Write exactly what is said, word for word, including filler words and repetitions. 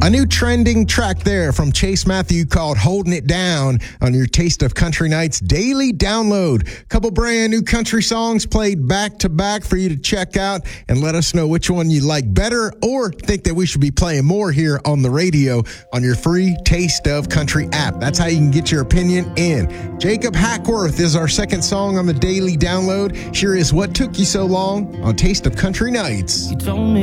A new trending track there from Chase Matthew called Holding It Down on your Taste of Country Nights daily download. Couple brand new country songs played back to back for you to check out and let us know which one you like better or think that we should be playing more here on the radio on your free Taste of Country app. That's how you can get your opinion in. Jacob Hackworth is our second song on the daily download. Here is What Took You So Long on Taste of Country Nights. You told me